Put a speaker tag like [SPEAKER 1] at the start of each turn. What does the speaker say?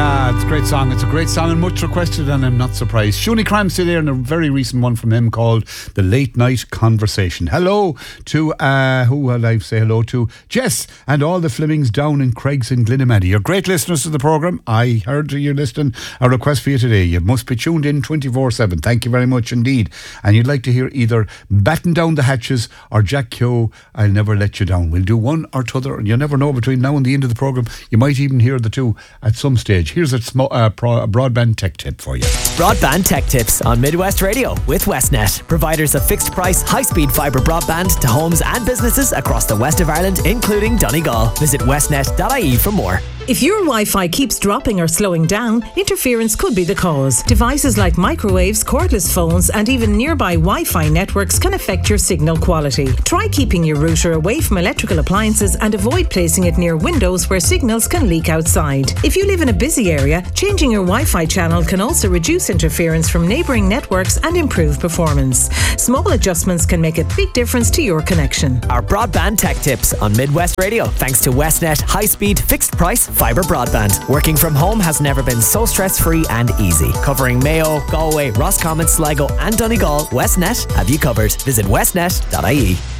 [SPEAKER 1] It's a great song. It's a great song and much requested, and I'm not surprised. Shuni Cramsey there, and a very recent one from him called The Late Night Conversation. Hello to, who will I say hello to? Jess and all the Flemings down in Craigs and Glenamaddy. You're great listeners to the programme. I heard you listening. A request for you today. You must be tuned in 24/7. Thank you very much indeed. And you'd like to hear either Batten Down the Hatches or Jack Keogh, I'll Never Let You Down. We'll do one or t'other, and you never know, between now and the end of the programme, you might even hear the two at some stage. Here's a broadband tech tip for you.
[SPEAKER 2] Broadband tech tips on Midwest Radio with Westnet, providers of fixed price, high-speed fibre broadband to homes and businesses across the west of Ireland, including Donegal. Visit westnet.ie for more.
[SPEAKER 3] If your Wi-Fi keeps dropping or slowing down, interference could be the cause. Devices like microwaves, cordless phones, and even nearby Wi-Fi networks can affect your signal quality. Try keeping your router away from electrical appliances and avoid placing it near windows where signals can leak outside. If you live in a busy area, changing your Wi-Fi channel can also reduce interference from neighbouring networks and improve performance. Small adjustments can make a big difference to your connection.
[SPEAKER 2] Our broadband tech tips on Midwest Radio, thanks to Westnet high-speed, fixed-price fibre broadband. Working from home has never been so stress-free and easy. Covering Mayo, Galway, Roscommon, Sligo and Donegal, Westnet have you covered. Visit westnet.ie.